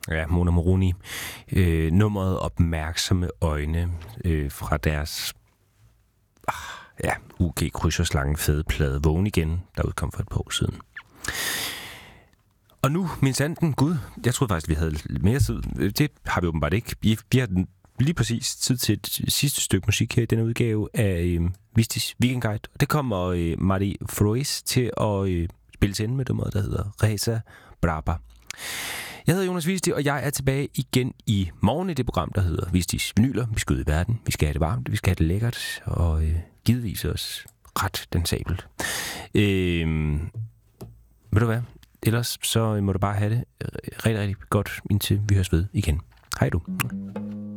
Ja, Mona Moroni. Nummeret Opmærksomme Øjne fra deres UG Krydserslangen fede plade Vågen igen, der udkom for et par år siden. Og nu, min sanden, Gud, jeg troede faktisk, vi havde mere tid. Det har vi åbenbart ikke. Vi har lige præcis tid til et sidste stykke musik her i denne udgave af Vistis Weekend Guide. Og det kommer Mari Frois til at spille til ende med nummeret, der hedder Reza Braba. Jeg hedder Jonas Visti, og jeg er tilbage igen i morgen i det program, der hedder Vistis Vinyler. Vi skal ud i verden, vi skal have det varmt, vi skal have det lækkert, og givetvis også ret densabelt. Ved du hvad? Ellers så må du bare have det rigtig, rigtig godt, indtil vi høres ved igen. Hej du.